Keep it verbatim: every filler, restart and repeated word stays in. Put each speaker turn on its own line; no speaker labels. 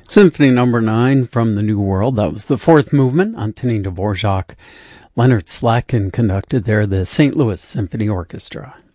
Symphony number nine from the New World. That was the fourth movement. Antonin Dvorak. Leonard Slatkin conducted there, the Saint Louis Symphony Orchestra.